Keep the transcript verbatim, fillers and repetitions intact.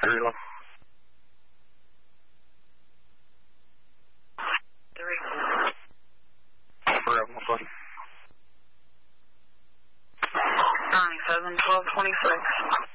Reload. Three. Forever, one button. ninety-seven, twelve, twenty-six.